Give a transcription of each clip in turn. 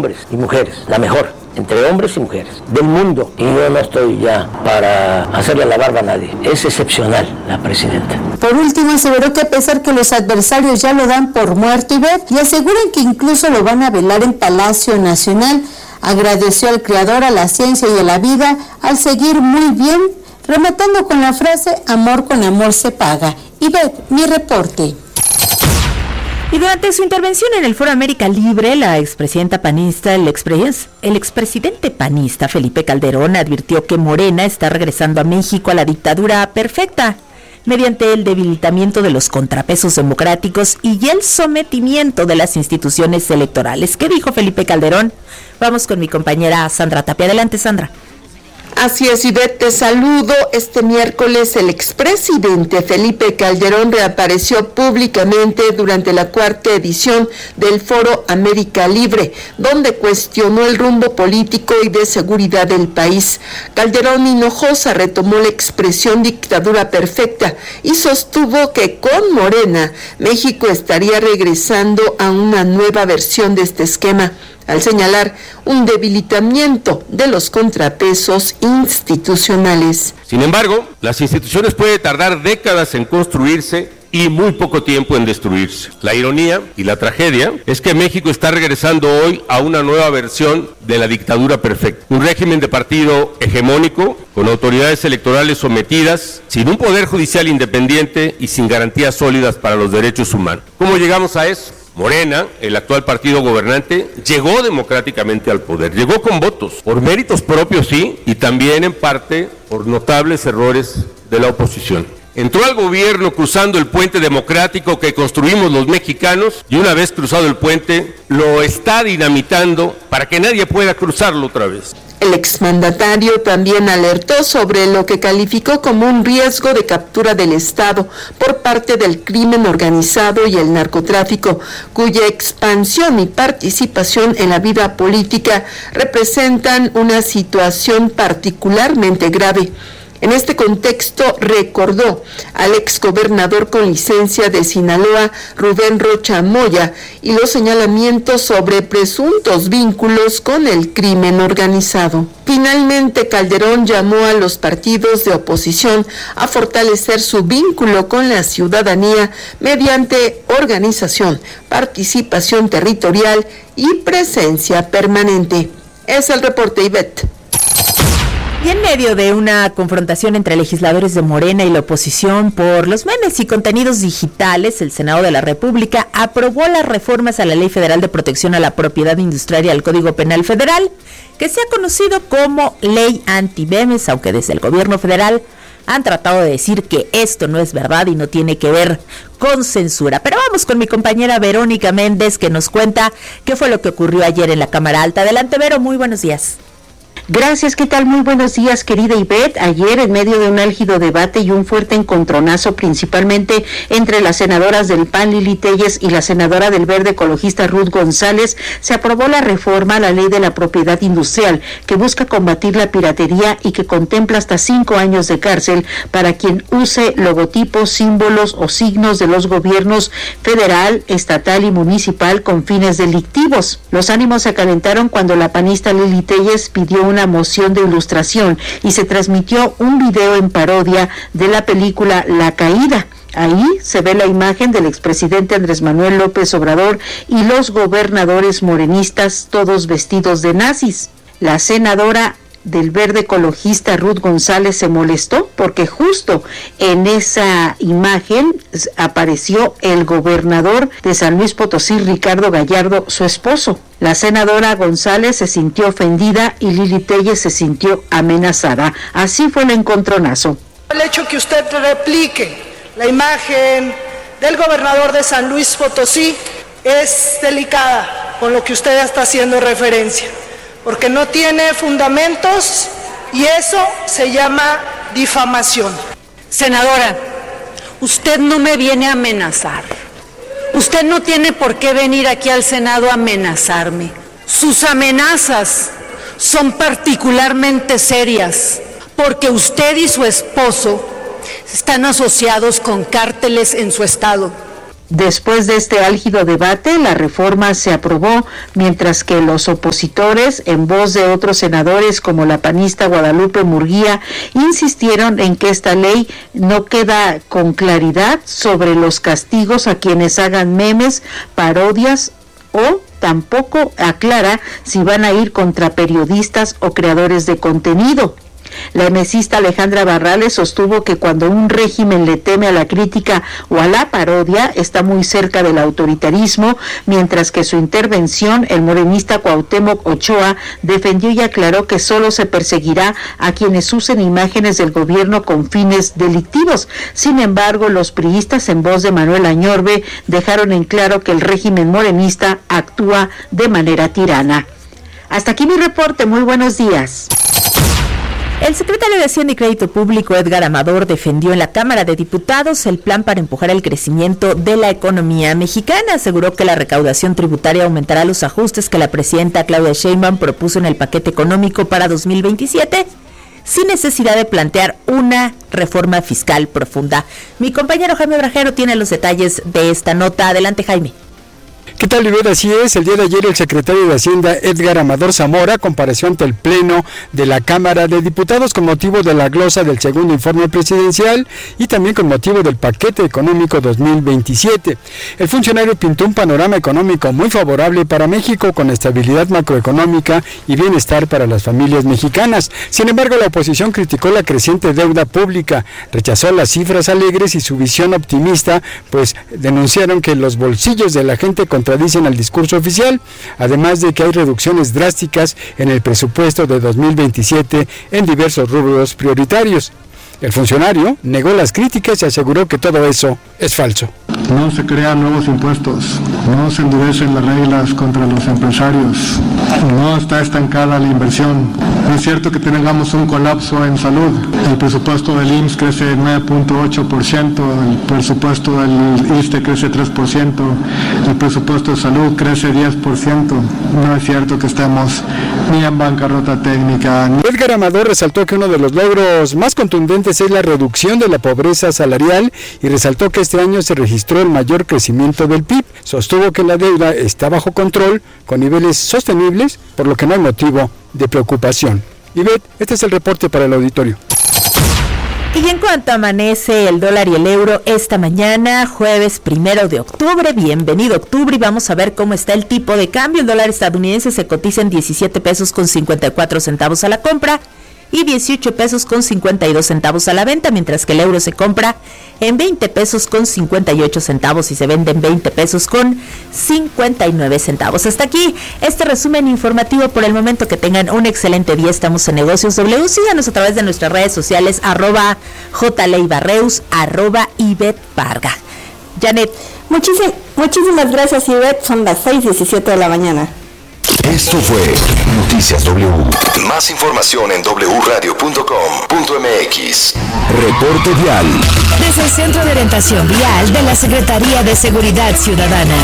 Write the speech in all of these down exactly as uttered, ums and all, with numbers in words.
hombres y mujeres, la mejor, entre hombres y mujeres, del mundo. Y yo no estoy ya para hacerle la barba a nadie. Es excepcional la presidenta. Por último, aseveró que a pesar que los adversarios ya lo dan por muerto, Ivette, y aseguran que incluso lo van a velar en Palacio Nacional, agradeció al Creador, a la ciencia y a la vida al seguir muy bien, rematando con la frase, amor con amor se paga. Ivette, mi reporte. Y durante su intervención en el Foro América Libre, la expresidenta panista, el, expres, el expresidente panista Felipe Calderón advirtió que Morena está regresando a México a la dictadura perfecta, mediante el debilitamiento de los contrapesos democráticos y el sometimiento de las instituciones electorales. ¿Qué dijo Felipe Calderón? Vamos con mi compañera Sandra Tapia. Adelante, Sandra. Así es, Ivette, te saludo. Este miércoles el expresidente Felipe Calderón reapareció públicamente durante la cuarta edición del Foro América Libre, donde cuestionó el rumbo político y de seguridad del país. Calderón Hinojosa retomó la expresión dictadura perfecta y sostuvo que con Morena, México estaría regresando a una nueva versión de este esquema, al señalar un debilitamiento de los contrapesos institucionales. Sin embargo, las instituciones pueden tardar décadas en construirse y muy poco tiempo en destruirse. La ironía y la tragedia es que México está regresando hoy a una nueva versión de la dictadura perfecta. Un régimen de partido hegemónico, con autoridades electorales sometidas, sin un poder judicial independiente y sin garantías sólidas para los derechos humanos. ¿Cómo llegamos a eso? Morena, el actual partido gobernante, llegó democráticamente al poder, llegó con votos, por méritos propios sí, y también en parte por notables errores de la oposición. Entró al gobierno cruzando el puente democrático que construimos los mexicanos y una vez cruzado el puente, lo está dinamitando para que nadie pueda cruzarlo otra vez. El exmandatario también alertó sobre lo que calificó como un riesgo de captura del Estado por parte del crimen organizado y el narcotráfico, cuya expansión y participación en la vida política representan una situación particularmente grave. En este contexto recordó al exgobernador con licencia de Sinaloa, Rubén Rocha Moya, y los señalamientos sobre presuntos vínculos con el crimen organizado. Finalmente, Calderón llamó a los partidos de oposición a fortalecer su vínculo con la ciudadanía mediante organización, participación territorial y presencia permanente. Es el reporte, Ivette. Y en medio de una confrontación entre legisladores de Morena y la oposición por los memes y contenidos digitales, el Senado de la República aprobó las reformas a la Ley Federal de Protección a la Propiedad Industrial y al Código Penal Federal, que se ha conocido como Ley Anti-Memes, aunque desde el gobierno federal han tratado de decir que esto no es verdad y no tiene que ver con censura. Pero vamos con mi compañera Verónica Méndez, que nos cuenta qué fue lo que ocurrió ayer en la Cámara Alta. Adelante, Vero, muy buenos días. Gracias, ¿qué tal? Muy buenos días, querida Ivette. Ayer, en medio de un álgido debate y un fuerte encontronazo, principalmente entre las senadoras del P A N, Lili Téllez, y la senadora del Verde Ecologista, Ruth González, se aprobó la reforma a la Ley de la Propiedad Industrial, que busca combatir la piratería y que contempla hasta cinco años de cárcel para quien use logotipos, símbolos o signos de los gobiernos federal, estatal y municipal con fines delictivos. Los ánimos se calentaron cuando la panista Lili Téllez pidió una moción de ilustración y se transmitió un video en parodia de la película La Caída. Ahí se ve la imagen del expresidente Andrés Manuel López Obrador y los gobernadores morenistas, todos vestidos de nazis. La senadora del Verde Ecologista, Ruth González, se molestó porque justo en esa imagen apareció el gobernador de San Luis Potosí, Ricardo Gallardo, su esposo. La senadora González se sintió ofendida y Lili Téllez se sintió amenazada. Así fue el encontronazo. El hecho que usted replique la imagen del gobernador de San Luis Potosí es delicada con lo que usted está haciendo referencia, porque no tiene fundamentos y eso se llama difamación. Senadora, usted no me viene a amenazar. Usted no tiene por qué venir aquí al Senado a amenazarme. Sus amenazas son particularmente serias, porque usted y su esposo están asociados con cárteles en su estado. Después de este álgido debate, la reforma se aprobó, mientras que los opositores, en voz de otros senadores como la panista Guadalupe Murguía, insistieron en que esta ley no queda con claridad sobre los castigos a quienes hagan memes, parodias o tampoco aclara si van a ir contra periodistas o creadores de contenido. La emesista Alejandra Barrales sostuvo que cuando un régimen le teme a la crítica o a la parodia, está muy cerca del autoritarismo, mientras que su intervención, el morenista Cuauhtémoc Ochoa, defendió y aclaró que solo se perseguirá a quienes usen imágenes del gobierno con fines delictivos. Sin embargo, los priistas, en voz de Manuel Añorbe, dejaron en claro que el régimen morenista actúa de manera tirana. Hasta aquí mi reporte, muy buenos días. El secretario de Hacienda y Crédito Público, Edgar Amador, defendió en la Cámara de Diputados el plan para empujar el crecimiento de la economía mexicana. Aseguró que la recaudación tributaria aumentará los ajustes que la presidenta Claudia Sheinbaum propuso en el paquete económico para dos mil veintisiete, sin necesidad de plantear una reforma fiscal profunda. Mi compañero Jaime Brajero tiene los detalles de esta nota. Adelante, Jaime. ¿Qué tal, Ivette? Así es, el día de ayer el secretario de Hacienda, Edgar Amador Zamora, compareció ante el Pleno de la Cámara de Diputados con motivo de la glosa del segundo informe presidencial y también con motivo del paquete económico dos mil veintisiete. El funcionario pintó un panorama económico muy favorable para México, con estabilidad macroeconómica y bienestar para las familias mexicanas. Sin embargo, la oposición criticó la creciente deuda pública, rechazó las cifras alegres y su visión optimista, pues denunciaron que los bolsillos de la gente contradicen al discurso oficial, además de que hay reducciones drásticas en el presupuesto de dos mil veintisiete en diversos rubros prioritarios. El funcionario negó las críticas y aseguró que todo eso es falso. No se crean nuevos impuestos, no se endurecen las reglas contra los empresarios, no está estancada la inversión. No es cierto que tengamos un colapso en salud. El presupuesto del I M S S crece nueve punto ocho por ciento, el presupuesto del I S S S T E crece tres por ciento, el presupuesto de salud crece diez por ciento. No es cierto que estemos ni en bancarrota técnica. Ni... Edgar Amador resaltó que uno de los logros más contundentes es la reducción de la pobreza salarial y resaltó que este año se registró el mayor crecimiento del P I B. Sostuvo que la deuda está bajo control, con niveles sostenibles, por lo que no hay motivo de preocupación. Ivette, este es el reporte para el auditorio. Y en cuanto amanece el dólar y el euro esta mañana, jueves primero de octubre, bienvenido octubre, y vamos a ver cómo está el tipo de cambio. El dólar estadounidense se cotiza en diecisiete pesos con cincuenta y cuatro centavos a la compra y dieciocho pesos con cincuenta y dos centavos a la venta, mientras que el euro se compra en veinte pesos con cincuenta y ocho centavos y se vende en veinte pesos con cincuenta y nueve centavos. Hasta aquí este resumen informativo por el momento. Que tengan un excelente día. Estamos en Negocios W. Síganos a través de nuestras redes sociales, arroba jleibarreus, arroba Ivette Varga. Janet. Muchísimas, muchísimas gracias, Ivette. Son las seis diecisiete de la mañana. Esto fue Noticias W. Más información en doble u radio punto com punto m x. Reporte vial. Desde el Centro de Orientación Vial de la Secretaría de Seguridad Ciudadana.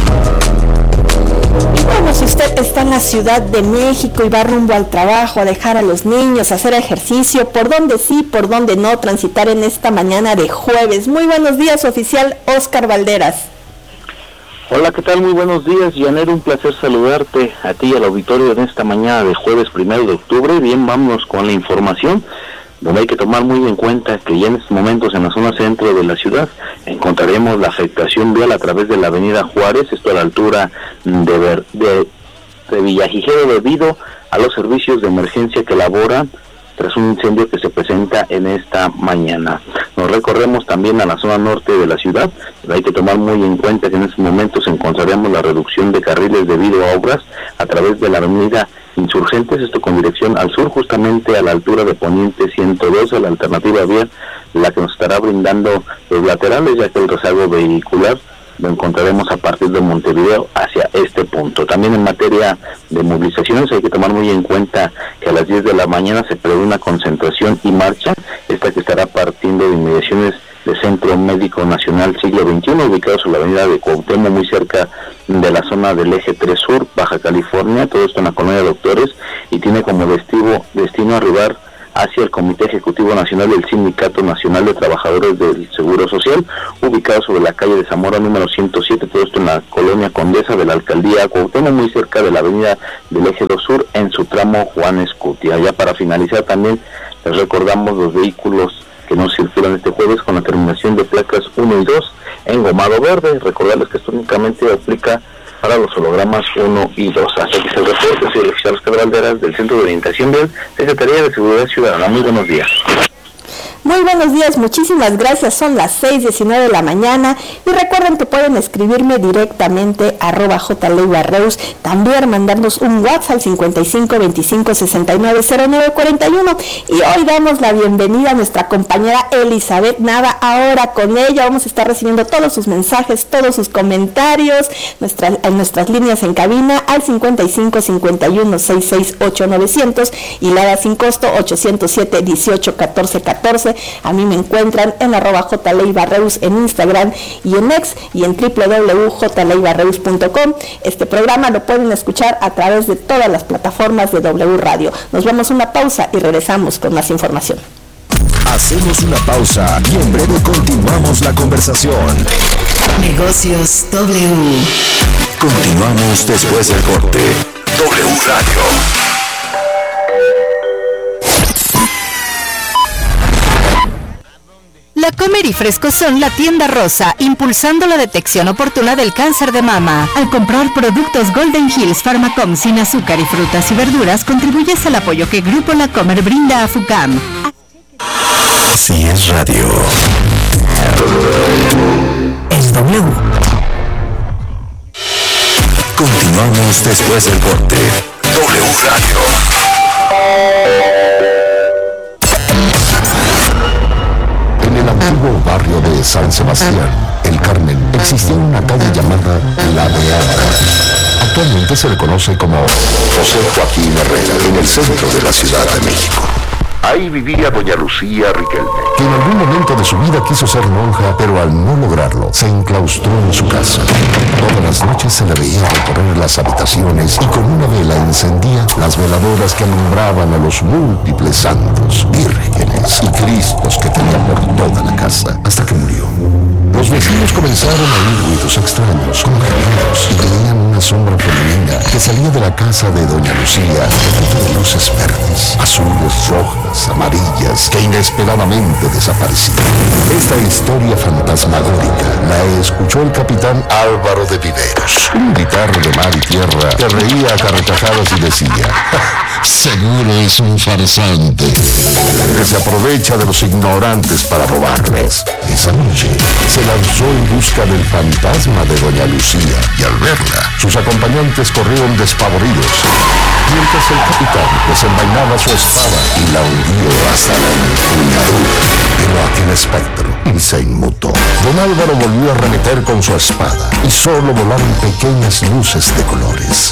Y bueno, si usted está en la Ciudad de México y va rumbo al trabajo, a dejar a los niños, a hacer ejercicio, por donde sí, por donde no, transitar en esta mañana de jueves. Muy buenos días, oficial Oscar Valderas. Hola, ¿qué tal? Muy buenos días, Janet, un placer saludarte a ti y al auditorio en esta mañana de jueves primero de octubre. Bien, vámonos con la información, donde hay que tomar muy en cuenta que ya en estos momentos en la zona centro de la ciudad encontraremos la afectación vial a través de la avenida Juárez, esto a la altura de, Ver, de, de Villajijero, debido a los servicios de emergencia que elaboran tras un incendio que se presenta en esta mañana. Nos recorremos también a la zona norte de la ciudad, pero hay que tomar muy en cuenta que en estos momentos encontraremos la reducción de carriles debido a obras a través de la avenida Insurgentes, esto con dirección al sur, justamente a la altura de Poniente ciento doce, la alternativa vial, la que nos estará brindando los laterales, ya que el rezago vehicular lo encontraremos a partir de Montevideo hacia este punto. También en materia de movilizaciones hay que tomar muy en cuenta que a las diez de la mañana se prevé una concentración y marcha, esta que estará partiendo de inmediaciones del Centro Médico Nacional Siglo veintiuno, ubicado sobre la avenida de Cuauhtémoc, muy cerca de la zona del Eje tres Sur, Baja California, todo esto en la colonia de Doctores, y tiene como destino, destino arribar hacia el Comité Ejecutivo Nacional del Sindicato Nacional de Trabajadores del Seguro Social, ubicado sobre la calle de Zamora número ciento siete, todo esto en la colonia Condesa de la Alcaldía Cuauhtémoc, muy cerca de la avenida del Eje dos Sur, en su tramo Juan Escutia. Ya para finalizar también les recordamos los vehículos que no circulan este jueves con la terminación de placas uno y dos en gomado verde. Recordarles que esto únicamente aplica para los hologramas uno y dos. Hasta aquí se reporte, soy el oficial Oscar Valderas del Centro de Orientación Vial, Secretaría de Seguridad Ciudadana. Muy buenos días. Muy buenos días, muchísimas gracias, son las seis diecinueve de la mañana y recuerden que pueden escribirme directamente a arroba jleibarreus, también mandarnos un WhatsApp al cincuenta y cinco veinticinco sesenta y nueve cero nueve cuarenta y uno y hoy damos la bienvenida a nuestra compañera Elizabeth Nava. Ahora con ella vamos a estar recibiendo todos sus mensajes, todos sus comentarios nuestra, en nuestras líneas en cabina al cincuenta y cinco cincuenta y uno sesenta y seis ocho novecientos y la da sin costo ochocientos siete dieciocho catorce catorce. A mí me encuentran en arroba jleibarreus en Instagram y en X y en doble u doble u doble u punto jleibarreus punto com. Este programa lo pueden escuchar a través de todas las plataformas de W Radio. Nos vamos a una pausa y regresamos con más información. Hacemos una pausa y en breve continuamos la conversación. Negocios W. Continuamos después del corte. W Radio. La Comer y Fresco son la tienda rosa, impulsando la detección oportuna del cáncer de mama. Al comprar productos Golden Hills Pharmacom sin azúcar y frutas y verduras, contribuyes al apoyo que Grupo La Comer brinda a FUCAM. Si es radio. Es W. Continuamos después del corte. W Radio. En el antiguo barrio de San Sebastián, El Carmen, existía una calle llamada La Beata. Actualmente se le conoce como José Joaquín Herrera, en el centro de la Ciudad de México. Ahí vivía doña Lucía Riquelme, que en algún momento de su vida quiso ser monja, pero al no lograrlo, se enclaustró en su casa. Todas las noches se le veía recorrer las habitaciones y con una vela encendía las veladoras que alumbraban a los múltiples santos, vírgenes y cristos que tenía por toda la casa, hasta que murió. Los vecinos comenzaron a oír ruidos extraños, como gemidos, y veían una sombra femenina que salía de la casa de doña Lucía, llena de luces verdes, azules, rojas, amarillas, que inesperadamente desaparecían. Esta historia fantasmagórica la escuchó el capitán Álvaro de Viveros, un militar de mar y tierra que reía a carcajadas y decía: seguro es un farsante que se aprovecha de los ignorantes para robarles. Esa noche se lanzó en busca del fantasma de doña Lucía y al verla, sus acompañantes corrieron despavoridos, mientras el capitán desenvainaba su espada y la hundió hasta la empuñadura. Pero aquel espectro y se inmutó. Don Álvaro volvió a arremeter con su espada y solo volaron pequeñas luces de colores.